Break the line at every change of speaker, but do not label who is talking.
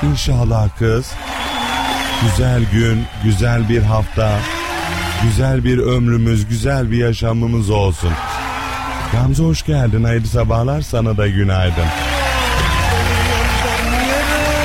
İnşallah kız. Güzel gün, güzel bir hafta, güzel bir ömrümüz, güzel bir yaşamımız olsun. Gamze hoş geldin. Hayırlı sabahlar, sana da günaydın.